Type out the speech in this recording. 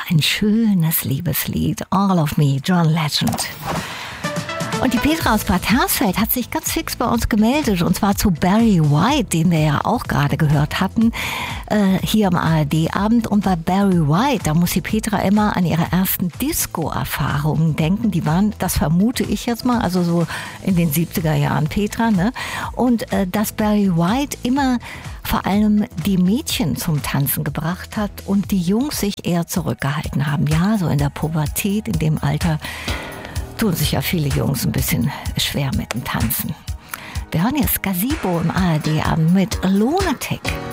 ein schönes Liebeslied. All of Me, John Legend. Und die Petra aus Bad Hersfeld hat sich ganz fix bei uns gemeldet, und zwar zu Barry White, den wir ja auch gerade gehört hatten, hier am ARD-Abend. Und bei Barry White, da muss die Petra immer an ihre ersten Disco-Erfahrungen denken. Die waren, das vermute ich jetzt mal, also so in den 70er Jahren, Petra, ne? Und dass Barry White immer vor allem die Mädchen zum Tanzen gebracht hat und die Jungs sich eher zurückgehalten haben. Ja, so in der Pubertät, in dem Alter tun sich ja viele Jungs ein bisschen schwer mit dem Tanzen. Wir hören jetzt Gazebo im ARD-Abend mit Lunatic.